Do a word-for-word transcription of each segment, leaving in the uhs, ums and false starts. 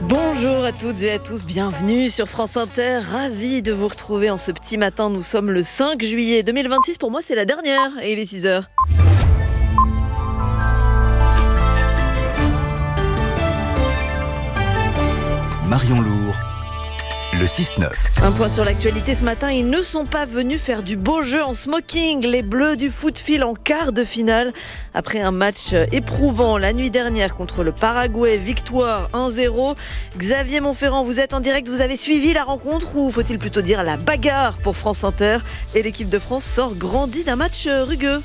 Bonjour à toutes et à tous, bienvenue sur France Inter, ravi de vous retrouver en ce petit matin. Nous sommes le cinq juillet deux mille vingt-six, pour moi c'est la dernière et il est six heures. Marion Lourd, le six neuf. Un point sur l'actualité ce matin, ils ne sont pas venus faire du beau jeu en smoking. Les Bleus du foot filent en quart de finale. Après un match éprouvant la nuit dernière contre le Paraguay, victoire un zéro. Xavier Monferrand, vous êtes en direct, vous avez suivi la rencontre ou faut-il plutôt dire la bagarre pour France Inter? Et l'équipe de France sort grandie d'un match rugueux.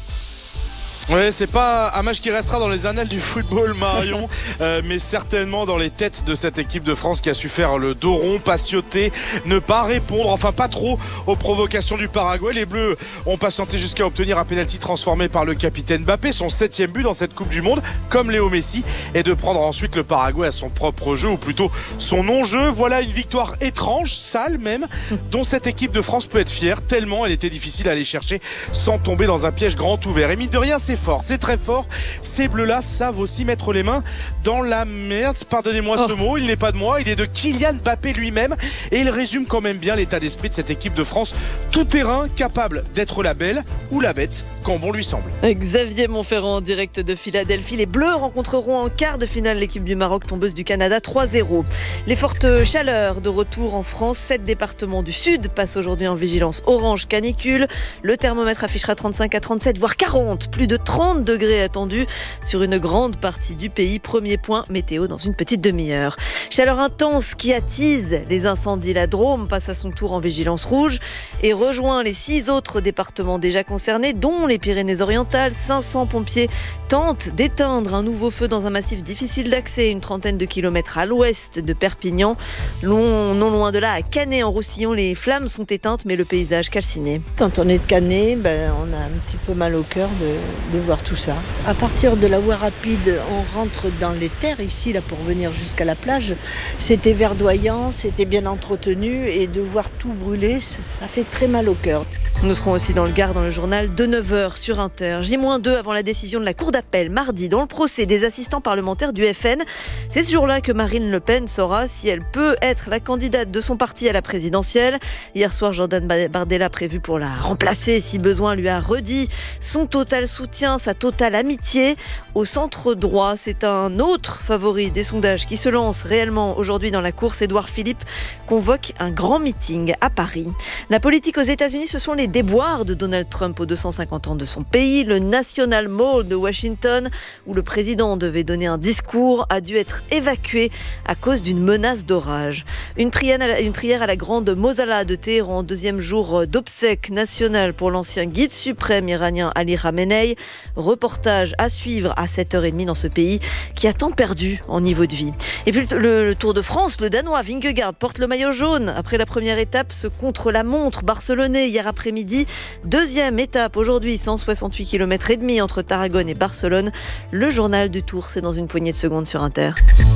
Oui, c'est pas un match qui restera dans les annales du football, Marion, euh, mais certainement dans les têtes de cette équipe de France qui a su faire le dos rond, patienter, ne pas répondre, enfin pas trop aux provocations du Paraguay. Les Bleus ont patienté jusqu'à obtenir un pénalty transformé par le capitaine Mbappé, son septième but dans cette Coupe du Monde, comme Léo Messi, et de prendre ensuite le Paraguay à son propre jeu, ou plutôt son non-jeu. Voilà une victoire étrange, sale même, dont cette équipe de France peut être fière, tellement elle était difficile à aller chercher sans tomber dans un piège grand ouvert. Et mine de rien, c'est fort, c'est très fort. Ces Bleus-là savent aussi mettre les mains dans la merde. Pardonnez-moi oh. ce mot, il n'est pas de moi, il est de Kylian Mbappé lui-même. Et il résume quand même bien l'état d'esprit de cette équipe de France. Tout terrain, capable d'être la belle ou la bête, quand bon lui semble. Xavier Monferrand en direct de Philadelphie. Les Bleus rencontreront en quart de finale l'équipe du Maroc, tombeuse du Canada trois zéro. Les fortes chaleurs de retour en France. Sept départements du sud passent aujourd'hui en vigilance orange canicule. Le thermomètre affichera trente-cinq à trente-sept, voire quarante. Plus de trente degrés attendus sur une grande partie du pays. Premier point météo dans une petite demi-heure. Chaleur intense qui attise les incendies. La Drôme passe à son tour en vigilance rouge et rejoint les six autres départements déjà concernés, dont les Pyrénées-Orientales. cinq cents pompiers tentent d'éteindre un nouveau feu dans un massif difficile d'accès, une trentaine de kilomètres à l'ouest de Perpignan. Long, non loin de là, à Canet en Roussillon, les flammes sont éteintes mais le paysage calciné. Quand on est de Canet, ben, on a un petit peu mal au cœur de, de voir tout ça. À partir de la voie rapide, on rentre dans les terres ici là, pour venir jusqu'à la plage. C'était verdoyant, c'était bien entretenu et de voir tout brûler, ça fait très mal au cœur. Nous serons aussi dans le Gard dans le journal de neuf heures sur Inter. J deux avant la décision de la Cour d'appel mardi dans le procès des assistants parlementaires du F N. C'est ce jour-là que Marine Le Pen saura si elle peut être la candidate de son parti à la présidentielle. Hier soir, Jordan Bardella, prévu pour la remplacer si besoin, lui a redit son total soutien, sa totale amitié. Au centre droit, c'est un autre favori des sondages qui se lance réellement aujourd'hui dans la course. Édouard Philippe convoque un grand meeting à Paris. La politique aux États-Unis, ce sont les déboires de Donald Trump aux deux cent cinquante ans de son pays. Le National Mall de Washington, où le président devait donner un discours, a dû être évacué à cause d'une menace d'orage. Une prière à la, une prière à la grande Mosala de Téhéran, deuxième jour d'obsèques nationales pour l'ancien guide suprême iranien Ali Khamenei. Reportage à suivre à sept heures trente dans ce pays qui a tant perdu en niveau de vie. Et puis le, le Tour de France, le Danois Vingegaard porte le maillot jaune après la première étape, ce contre-la-montre barcelonais hier après-midi. Deuxième étape aujourd'hui, cent soixante-huit kilomètres et demi entre Tarragone et Barcelone. Le journal du Tour, c'est dans une poignée de secondes sur Inter.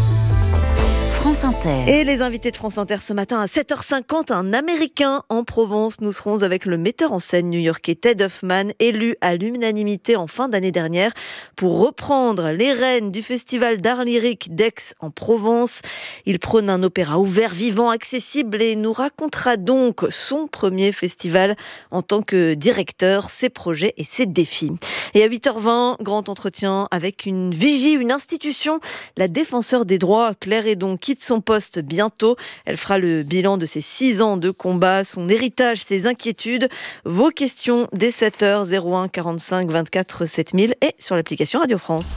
France Inter. Et les invités de France Inter ce matin à sept heures cinquante, un Américain en Provence. Nous serons avec le metteur en scène new-yorkais Ted Hoffman, élu à l'unanimité en fin d'année dernière pour reprendre les rênes du festival d'art lyrique d'Aix en Provence. Il prône un opéra ouvert, vivant, accessible et nous racontera donc son premier festival en tant que directeur, ses projets et ses défis. Et à huit heures vingt, grand entretien avec une vigie, une institution, la défenseur des droits, Claire Hédon, quitte son poste bientôt. Elle fera le bilan de ses six ans de combat, son héritage, ses inquiétudes. Vos questions dès sept heures, zéro un quarante-cinq vingt-quatre sept mille et sur l'application Radio France.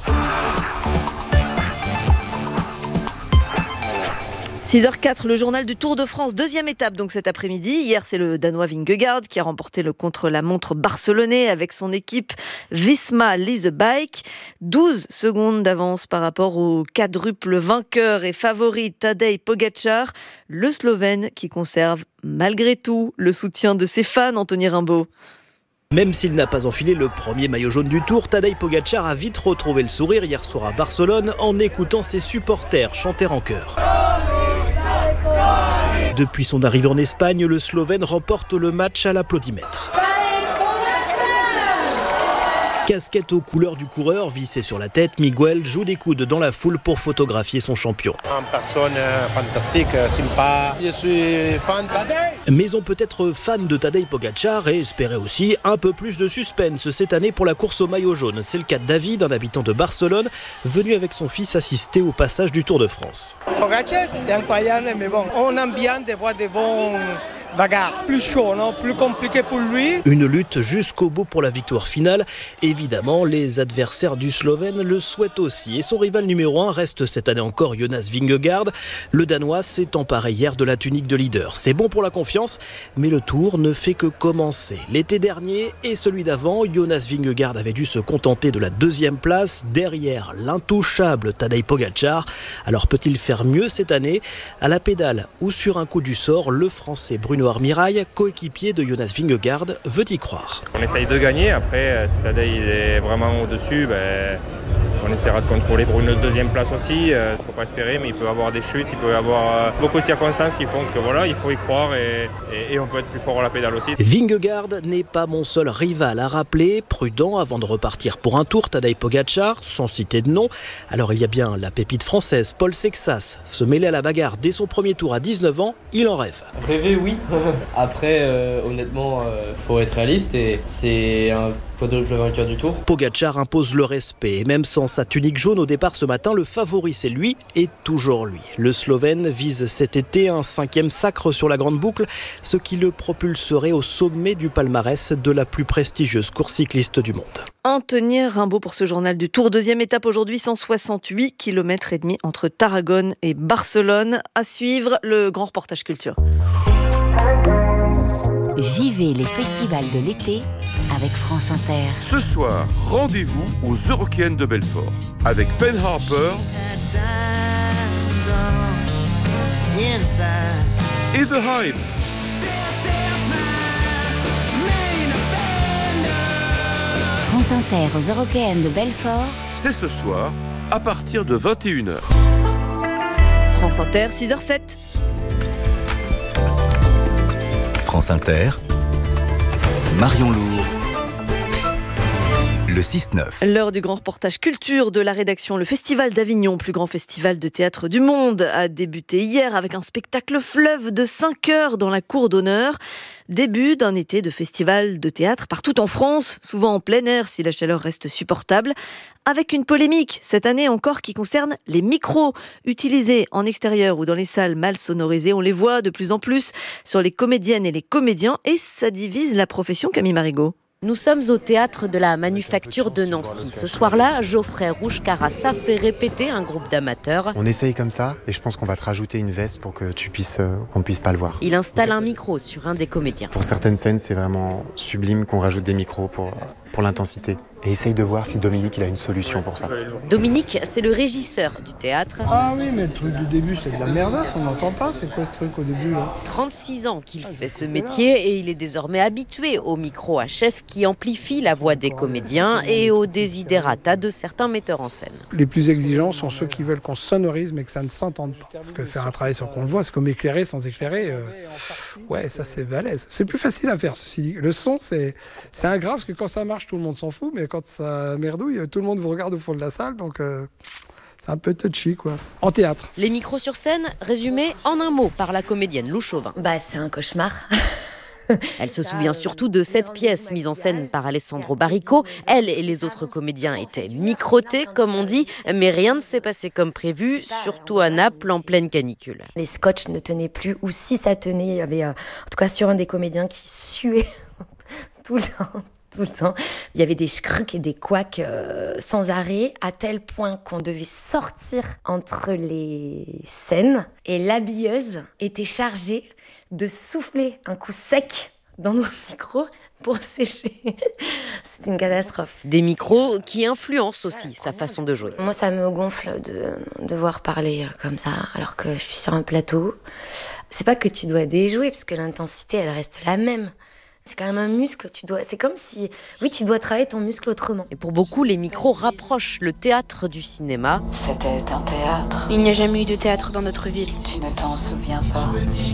six heures quatre, le journal du Tour de France, deuxième étape donc cet après-midi. Hier, c'est le Danois Vingegaard qui a remporté le contre-la-montre barcelonais avec son équipe Visma Lease Bike. douze secondes d'avance par rapport au quadruple vainqueur et favori Tadej Pogačar, le Slovène qui conserve malgré tout le soutien de ses fans, Anthony Rimbaud. Même s'il n'a pas enfilé le premier maillot jaune du Tour, Tadej Pogačar a vite retrouvé le sourire hier soir à Barcelone en écoutant ses supporters chanter en chœur. Depuis son arrivée en Espagne, le Slovène remporte le match à l'applaudimètre. Casquette aux couleurs du coureur vissée sur la tête, Miguel joue des coudes dans la foule pour photographier son champion. Une personne fantastique, sympa. Je suis fan. Mais on peut être fan de Tadej Pogačar et espérer aussi un peu plus de suspense cette année pour la course au maillot jaune. C'est le cas de David, un habitant de Barcelone, venu avec son fils assister au passage du Tour de France. Pogačar, c'est incroyable, mais bon, on aime bien de voir des bons bagarres. Plus chaud, non? Plus compliqué pour lui. Une lutte jusqu'au bout pour la victoire finale. Évidemment, les adversaires du Slovène le souhaitent aussi. Et son rival numéro un reste cette année encore Jonas Vingegaard. Le Danois s'est emparé hier de la tunique de leader. C'est bon pour la confiance, mais le Tour ne fait que commencer. L'été dernier et celui d'avant, Jonas Vingegaard avait dû se contenter de la deuxième place, derrière l'intouchable Tadej Pogačar. Alors peut-il faire mieux cette année? À la pédale ou sur un coup du sort, le Français Bruno Armirail, coéquipier de Jonas Vingegaard, veut y croire. On essaye de gagner, après si Tadej est vraiment au-dessus, ben, on essaiera de contrôler pour une deuxième place aussi. Il ne faut pas espérer, mais il peut y avoir des chutes, il peut y avoir beaucoup de circonstances qui font que voilà, il faut y croire et, et, et on peut être plus fort à la pédale aussi. Vingegaard n'est pas mon seul rival à rappeler, prudent avant de repartir pour un tour, Tadej Pogačar, sans citer de nom. Alors il y a bien la pépite française Paul Sexas, se mêler à la bagarre dès son premier tour à dix-neuf ans, il en rêve. Rêver, oui. Après, euh, honnêtement, euh, faut être réaliste et c'est un quadruple vainqueur du Tour. Pogačar impose le respect et même sans sa tunique jaune au départ ce matin, le favori c'est lui et toujours lui. Le Slovène vise cet été un cinquième sacre sur la grande boucle, ce qui le propulserait au sommet du palmarès de la plus prestigieuse course cycliste du monde. Anthony Rimbaud pour ce journal du Tour. Deuxième étape aujourd'hui, cent soixante-huit kilomètres et demi entre Tarragone et Barcelone. À suivre, le grand reportage culture. Vivez les festivals de l'été avec France Inter. Ce soir, rendez-vous aux Eurockéennes de Belfort avec Ben Harper et The Hives. France Inter aux Eurockéennes de Belfort. C'est ce soir à partir de vingt et une heures. France Inter, six heures sept. France Inter, Marion Lourd, le six neuf. L'heure du grand reportage culture de la rédaction. Le Festival d'Avignon, plus grand festival de théâtre du monde, a débuté hier avec un spectacle fleuve de cinq heures dans la cour d'honneur. Début d'un été de festival de théâtre partout en France, souvent en plein air si la chaleur reste supportable, avec une polémique cette année encore qui concerne les micros utilisés en extérieur ou dans les salles mal sonorisées. On les voit de plus en plus sur les comédiennes et les comédiens et ça divise la profession. Camille Marigot. Nous sommes au théâtre de la Manufacture de Nancy. Ce soir-là, Geoffrey Rouge-Carassa fait répéter un groupe d'amateurs. On essaye comme ça et je pense qu'on va te rajouter une veste pour que tu puisses, euh, qu'on ne puisse pas le voir. Il installe un micro sur un des comédiens. Pour certaines scènes, c'est vraiment sublime qu'on rajoute des micros pour, pour l'intensité. Et essaye de voir si Dominique il a une solution pour ça. Dominique, c'est le régisseur du théâtre. Ah oui, mais le truc du début, c'est de la merdasse, on n'entend pas. C'est quoi ce truc au début là ? trente-six ans qu'il fait ce métier et il est désormais habitué au micro à chef qui amplifie la voix des comédiens et aux desiderata de certains metteurs en scène. Les plus exigeants sont ceux qui veulent qu'on sonorise mais que ça ne s'entende pas. Parce que faire un travail sans qu'on le voit, c'est comme éclairer sans éclairer. Euh... Ouais, ça c'est balèze. C'est plus facile à faire, ceci dit. Le son, c'est, c'est ingrat parce que quand ça marche, tout le monde s'en fout, mais quand ça merdouille, tout le monde vous regarde au fond de la salle, donc euh, c'est un peu touchy, quoi. En théâtre. Les micros sur scène, résumés en un mot par la comédienne Lou Chauvin. Bah, c'est un cauchemar. Elle se souvient surtout de cette pièce mise en scène par Alessandro Baricco. Elle et les autres comédiens étaient microtés, comme on dit, mais rien ne s'est passé comme prévu, surtout à Naples en pleine canicule. Les scotch ne tenaient plus, ou si ça tenait, il y avait euh, en tout cas sur un des comédiens qui suait tout le temps. Tout le temps. Il y avait des schrucks et des couacs euh, sans arrêt, à tel point qu'on devait sortir entre les scènes et l'habilleuse était chargée de souffler un coup sec dans nos micros pour sécher. C'était une catastrophe. Des micros qui influencent aussi sa façon de jouer. Moi, ça me gonfle de devoir parler comme ça alors que je suis sur un plateau. C'est pas que tu dois déjouer parce que l'intensité, elle reste la même. C'est quand même un muscle, tu dois, c'est comme si, oui, tu dois travailler ton muscle autrement. Et pour beaucoup, les micros rapprochent le théâtre du cinéma. C'était un théâtre. Il n'y a jamais eu de théâtre dans notre ville. Tu ne t'en souviens pas.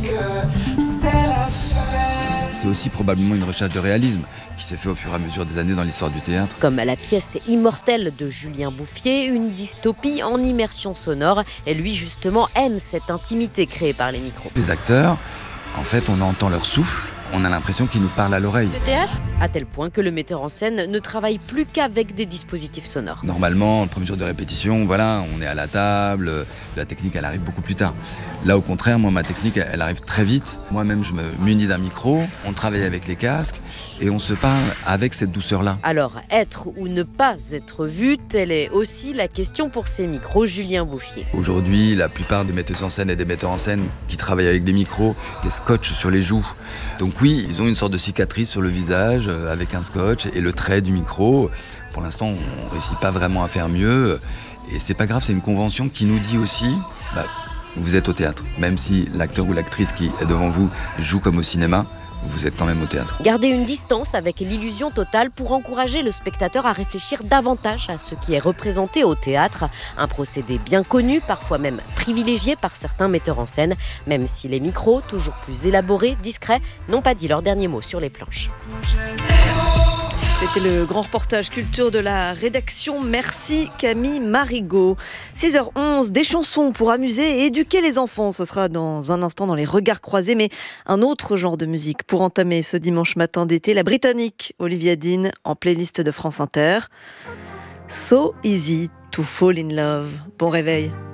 C'est aussi probablement une recherche de réalisme qui s'est fait au fur et à mesure des années dans l'histoire du théâtre. Comme la pièce Immortelle de Julien Bouffier, une dystopie en immersion sonore. Et lui, justement, aime cette intimité créée par les micros. Les acteurs, en fait, on entend leur souffle. On a l'impression qu'ils nous parlent à l'oreille. Ce théâtre ? À tel point que le metteur en scène ne travaille plus qu'avec des dispositifs sonores. Normalement, le premier jour de répétition, voilà, on est à la table, la technique, elle arrive beaucoup plus tard. Là, au contraire, moi, ma technique, elle arrive très vite. Moi-même, je me munis d'un micro, on travaille avec les casques et on se parle avec cette douceur-là. Alors, être ou ne pas être vu, telle est aussi la question pour ces micros, Julien Bouffier. Aujourd'hui, la plupart des metteuses en scène et des metteurs en scène qui travaillent avec des micros, les scotchent sur les joues. Donc oui, ils ont une sorte de cicatrice sur le visage euh, avec un scotch et le trait du micro. Pour l'instant, on ne réussit pas vraiment à faire mieux. Et c'est pas grave, c'est une convention qui nous dit aussi, bah, vous êtes au théâtre. Même si l'acteur ou l'actrice qui est devant vous joue comme au cinéma, vous êtes quand même au théâtre. Garder une distance avec l'illusion totale pour encourager le spectateur à réfléchir davantage à ce qui est représenté au théâtre. Un procédé bien connu, parfois même privilégié par certains metteurs en scène, même si les micros, toujours plus élaborés, discrets, n'ont pas dit leur dernier mot sur les planches. C'était le grand reportage culture de la rédaction. Merci Camille Marigot. six heures onze, des chansons pour amuser et éduquer les enfants. Ce sera dans un instant dans les regards croisés, mais un autre genre de musique pour entamer ce dimanche matin d'été. La Britannique Olivia Dean en playlist de France Inter. So easy to fall in love. Bon réveil.